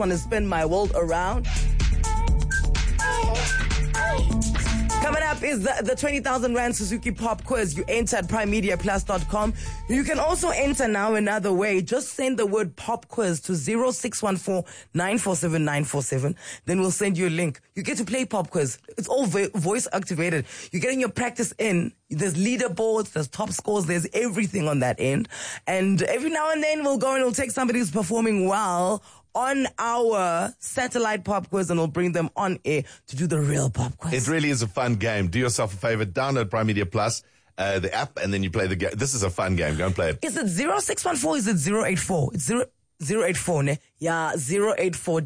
Want to spin my world around. Coming up is the 20,000 Rand Suzuki Pop Quiz. You enter at primemediaplus.com. You can also enter now another way. Just send the word Pop Quiz to 0614-947-947. Then we'll send you a link. You get to play Pop Quiz. It's all voice activated. You're getting your practice in. There's leaderboards, there's top scores, there's everything on that end. And every now and then we'll go and we'll take somebody who's performing well on our satellite pop quiz and we'll bring them on air to do the real pop quiz. It really is a fun game. Do yourself a favor, download Prime Media Plus, the app, and then you play the game. This is a fun game. Go and play it. Is it 0614? Is it 084? It's 084, ne? Yeah, 084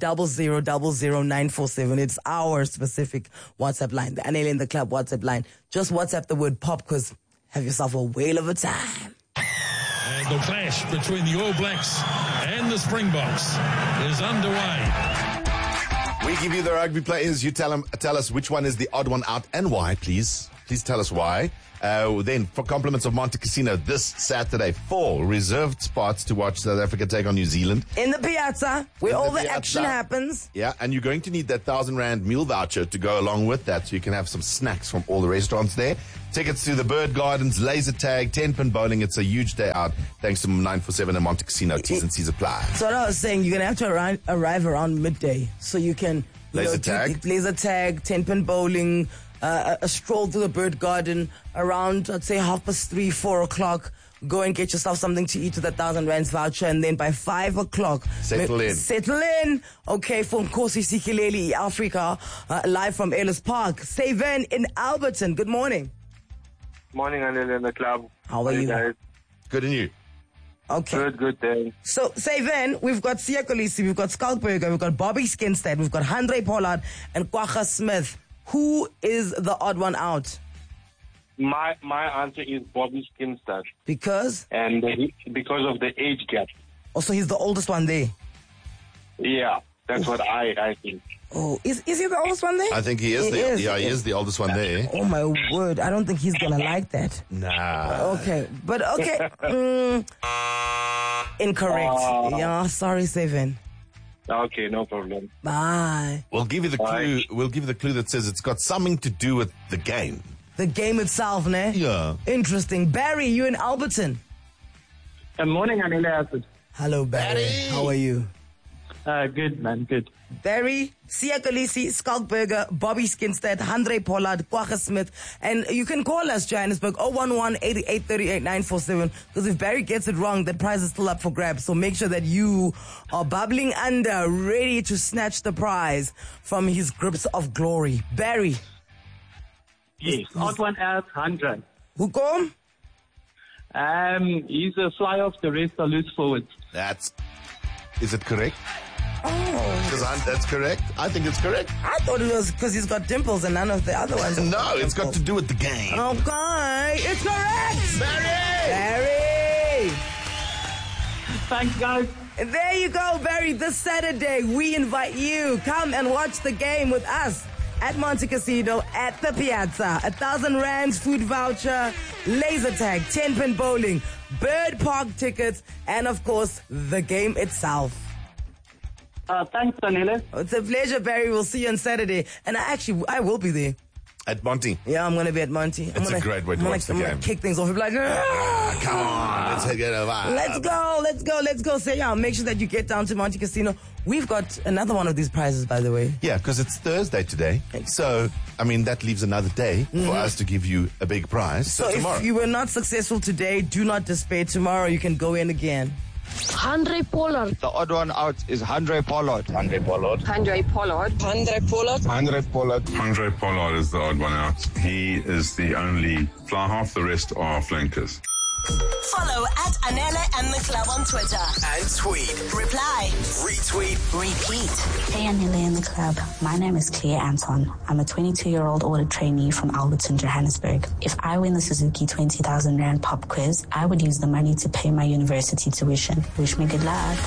00947. It's our specific WhatsApp line, the Anele in the Club WhatsApp line. Just WhatsApp the word pop quiz. Have yourself a whale of a time. And the clash between the All Blacks and the Springboks is underway. We give you the rugby players. You tell us which one is the odd one out and why, please. Please tell us why. Then, for compliments of Monte Casino this Saturday, 4 reserved spots to watch South Africa take on New Zealand. In the Piazza, where all the action happens. Yeah, and you're going to need that 1,000 Rand meal voucher to go along with that so you can have some snacks from all the restaurants there. Tickets to the Bird Gardens, laser tag, 10-pin bowling. It's a huge day out thanks to 947 and Monte Casino. T's and C's apply. So what I was saying, you're going to have to arrive around midday so you can... Laser tag, 10-pin bowling, a stroll through the Bird Garden around, I'd say, 3:30, 4 o'clock. Go and get yourself something to eat with that 1,000 Rands voucher, and then by 5 o'clock... Settle in. Okay, from Nkosi Sikeleli, Africa, live from Ellis Park. Saven in Alberton, good morning. Morning, Anil in the club. How are you? Guys? Good, and you? Okay. Good, thanks. So, Saven, we've got Siya Kolisi, we've got Skalkberger, we've got Bobby Skinstead, we've got Handré Pollard, and Kwagga Smith. Who is the odd one out? My answer is Bobby Skinstad. Because? And because of the age gap. Also, he's the oldest one there. Yeah, that's what I think. Oh, is he the oldest one there? I think he is. He is the oldest one there. Oh, my word. I don't think he's going to like that. Nah. Okay. But, okay. Incorrect. Yeah, sorry, Saven. Okay, no problem. Bye. We'll give you the clue. We'll give you the clue that says it's got something to do with the game. The game itself, ne? Yeah. Interesting. Barry, you in Alberton. Good morning, Anile. Hello, Barry. How are you? Good, man. Good. Barry, Siya Kolisi, Skalkberger, Bobby Skinstead, Handré Pollard, Kwagga Smith, and you can call us, Johannesburg, 011-8838-947, because if Barry gets it wrong, the prize is still up for grabs. So make sure that you are bubbling under, ready to snatch the prize from his grips of glory. Barry. Yes. Odd one out, 100. Who come? He's a fly off, the rest are loose forwards. Is it correct? Oh. That's correct. I think it's correct. I thought it was because he's got dimples and none of the other ones. No, it's got to do with the game. Okay, it's correct. Barry. Thanks, guys. And there you go, Barry. This Saturday, we invite you. Come and watch the game with us at Monte Casino at the Piazza. 1,000 Rands food voucher, laser tag, 10-pin bowling, Bird Park tickets, and of course, the game itself. Thanks, Anile. It's a pleasure, Barry. We'll see you on Saturday. And I will be there. At Monty. Yeah, I'm going to be at Monty. It's a great way to watch the game. I'm going to kick things off. Be like, come on, let's get a vibe. Let's go. Say, yeah, make sure that you get down to Monte Casino. We've got another one of these prizes, by the way. Yeah, because it's Thursday today. So, I mean, that leaves another day for us to give you a big prize. So tomorrow. If you were not successful today, do not despair. Tomorrow you can go in again. Handré Pollard. The odd one out is Handré Pollard. Handré Pollard. Handré Pollard is the odd one out. He is the only fly half, the rest are flankers. Follow at Anele and the Club on Twitter. And tweet. Reply. Retweet. Repeat. Hey Anele and the Club. My name is Claire Anton. I'm a 22-year-old audit trainee from Alberton, Johannesburg. If I win the Suzuki 20,000 Rand pop quiz, I would use the money to pay my university tuition. Wish me good luck.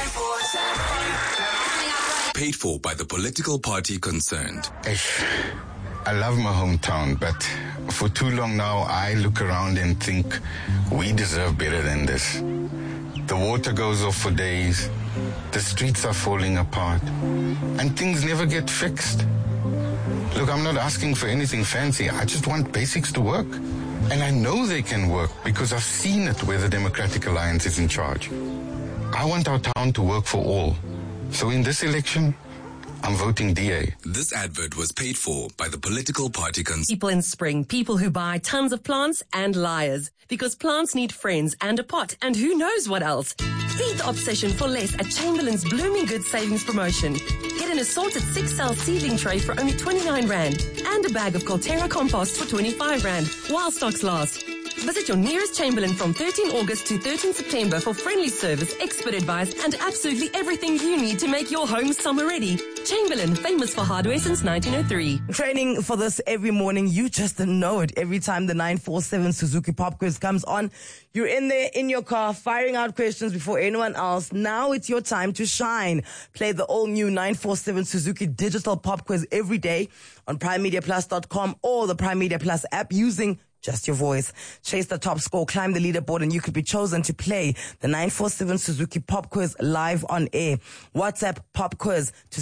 Paid for by the political party concerned. I love my hometown, but for too long now, I look around and think we deserve better than this. The water goes off for days, The streets are falling apart. And things never get fixed. Look, I'm not asking for anything fancy. I just want basics to work. And I know they can work because I've seen it where the Democratic Alliance is in charge. I want our town to work for all. So in this election, I'm voting DA. This advert was paid for by the political party People in spring, people who buy tons of plants and liars. Because plants need friends and a pot and who knows what else. Feed the obsession for less at Chamberlain's Blooming Good Savings Promotion. Get an assorted 6-cell seedling tray for only 29 Rand and a bag of Colterra compost for 25 Rand while stocks last. Visit your nearest Chamberlain from 13 August to 13 September for friendly service, expert advice, and absolutely everything you need to make your home summer ready. Chamberlain, famous for hardware since 1903. Training for this every morning. You just know it. Every time the 947 Suzuki Pop Quiz comes on, you're in there in your car firing out questions before anyone else. Now it's your time to shine. Play the all-new 947 Suzuki Digital Pop Quiz every day on PrimeMediaPlus.com or the Prime Media Plus app using just your voice. Chase the top score, climb the leaderboard, and you could be chosen to play the 947 Suzuki Pop Quiz live on air. WhatsApp Pop Quiz to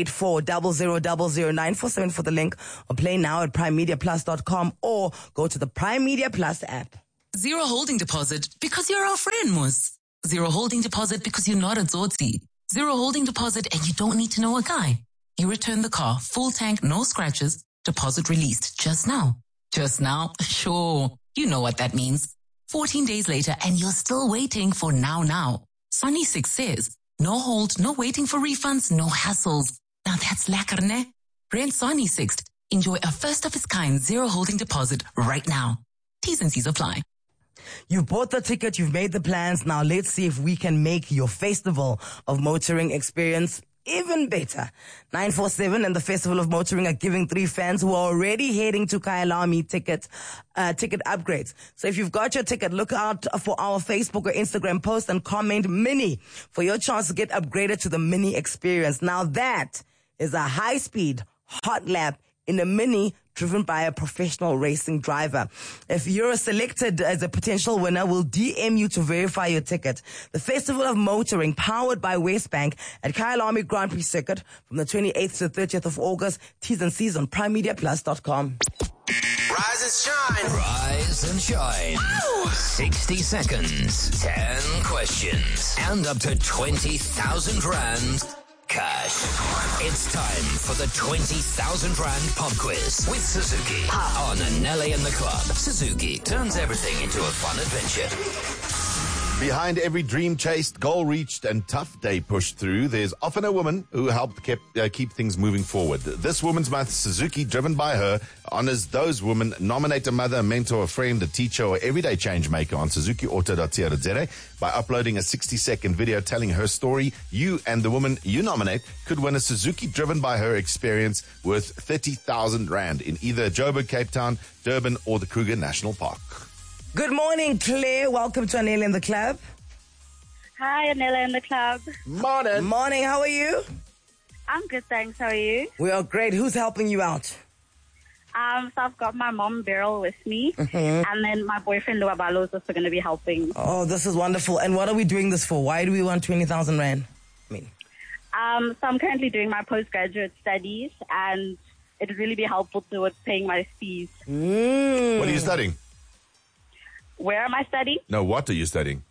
084-0000-947 for the link, or play now at PrimeMediaPlus.com or go to the Prime Media Plus app. Zero holding deposit because you're our friend, Mus. Zero holding deposit because you're not a Zotzi. Zero holding deposit and you don't need to know a guy. You return the car, full tank, no scratches, deposit released just now. Just now? Sure. You know what that means. 14 days later and you're still waiting for now. Sunny 6 says, no hold, no waiting for refunds, no hassles. Now that's lekker, ne? Rent Sunny 6. Enjoy a first of its kind zero holding deposit right now. T's and C's apply. You've bought the ticket, you've made the plans. Now let's see if we can make your Festival of Motoring experience even better. 947 and the Festival of Motoring are giving 3 fans who are already heading to Kyalami ticket upgrades. So if you've got your ticket, look out for our Facebook or Instagram post and comment Mini for your chance to get upgraded to the Mini experience. Now that is a high-speed hot lap in a Mini driven by a professional racing driver. If you're selected as a potential winner, we'll DM you to verify your ticket. The Festival of Motoring, powered by Westbank at Kyalami Grand Prix Circuit from the 28th to the 30th of August. T's and C's on PrimeMediaPlus.com. Rise and shine. Rise and shine. Ow! 60 seconds, 10 questions, and up to 20,000 Rand cash. It's time for the 20,000 Rand Pop Quiz with Suzuki on Anele and the Club. Suzuki turns everything into a fun adventure. Behind every dream chased, goal reached, and tough day pushed through, there's often a woman who helped keep things moving forward. This Women's Month, Suzuki, driven by her, honors those women. Nominate a mother, a mentor, a friend, a teacher, or everyday change maker on suzukiauto.co.za by uploading a 60-second video telling her story. You and the woman you nominate could win a Suzuki driven by her experience worth 30,000 Rand in either Joburg, Cape Town, Durban, or the Kruger National Park. Good morning, Claire. Welcome to Anele and the Club. Hi, Anele and the Club. Morning. Morning. How are you? I'm good, thanks. How are you? We are great. Who's helping you out? So I've got my mom, Beryl, with me. And then my boyfriend, Luabalo, is also going to be helping. Oh, this is wonderful. And what are we doing this for? Why do we want 20,000 Rand? So I'm currently doing my postgraduate studies, and it would really be helpful towards paying my fees. What are you studying? Where am I studying? No, what are you studying?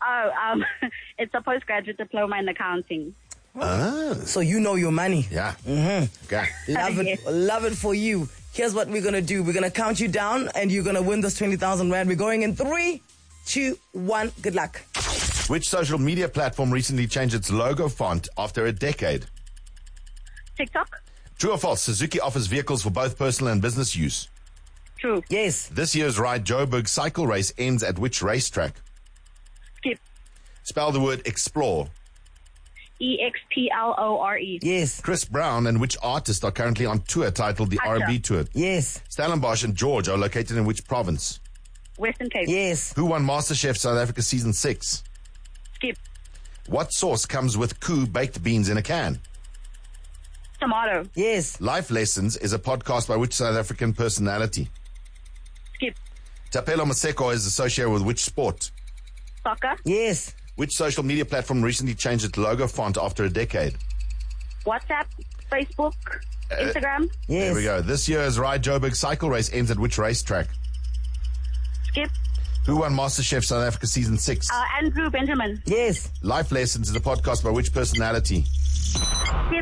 It's a postgraduate diploma in accounting. So you know your money. Yeah. Okay. Love it for you. Here's what we're going to do. We're going to count you down, and you're going to win this 20,000 Rand. We're going in 3, 2, 1. Good luck. Which social media platform recently changed its logo font after a decade? TikTok. True or false? Suzuki offers vehicles for both personal and business use. True. Yes. This year's Ride Joburg cycle race ends at which racetrack? Skip. Spell the word explore. EXPLORE. Yes. Chris Brown and which artist are currently on tour titled the R&B Tour? Yes. Stellenbosch and George are located in which province? Western Cape. Yes. Who won MasterChef South Africa Season 6? Skip. What sauce comes with Koo baked beans in a can? Tomato. Yes. Life Lessons is a podcast by which South African personality? Skip. Tapelo Maseko is associated with which sport? Soccer. Yes. Which social media platform recently changed its logo font after a decade? WhatsApp, Facebook, Instagram. There we go. This year's Ride Joburg cycle race ends at which racetrack? Skip. Who won MasterChef South Africa Season 6? Andrew Benjamin. Yes. Life Lessons is a podcast by which personality? Skip.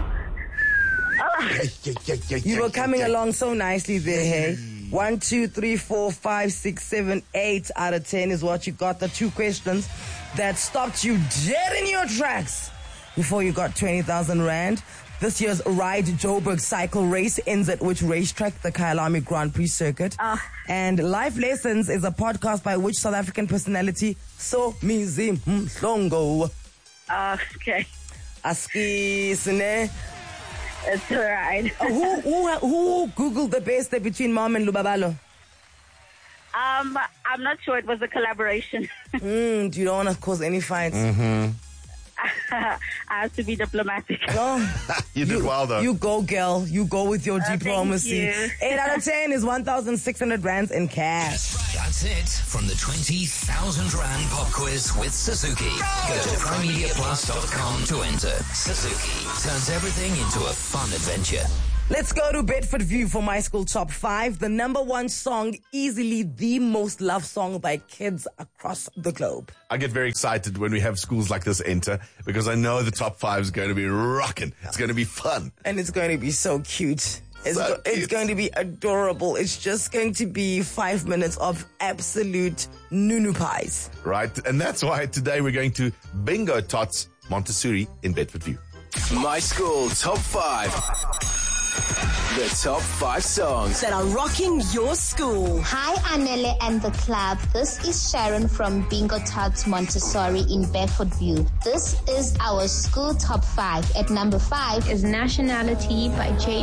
You were coming along so nicely there, hey? 1, 2, 3, 4, 5, 6, 7, 8 out of 10 is what you got. The 2 questions that stopped you dead in your tracks before you got 20,000 Rand. This year's Ride Joburg cycle race ends at which racetrack? The Kyalami Grand Prix circuit. And Life Lessons is a podcast by which South African personality? Somizi Mhlongo. Okay. Askisne. It's all right. Who Googled the best between Mom and Lubabalo? I'm not sure. It was a collaboration. You don't want to cause any fights. I have to be diplomatic. No. You did well, though. You go, girl. You go with your diplomacy. Thank you. 8 out of 10 is 1,600 Rands in cash. That's it from the 20,000 Rand pop quiz with Suzuki. Go to PrimeMediaPlus.com to enter. Suzuki turns everything into a fun adventure. Let's go to Bedford View for my school top 5. The number 1 song, easily the most loved song by kids across the globe. I get very excited when we have schools like this enter because I know the top 5 is going to be rocking. It's going to be fun. And it's going to be so cute. It's going to be adorable. It's just going to be 5 minutes of absolute nunu pies. Right. And that's why today we're going to Bingo Tots Montessori in Bedford View. My school top 5. The top 5 songs that are rocking your school. Hi, Anele and the club. This is Sharon from Bingo Tots Montessori in Bedford View. This is our school top 5. At number 5 is Nationality by J.